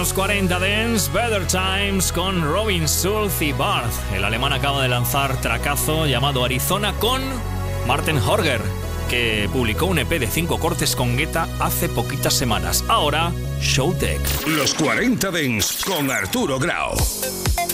Los 40 Dance, Better Times con Robin Schulz y Barth. El alemán acaba de lanzar tracazo llamado Arizona con Martin Horger, que publicó un EP de 5 cortes con Guetta hace poquitas semanas. Ahora, Showtek. Los 40 Dance con Arturo Grau.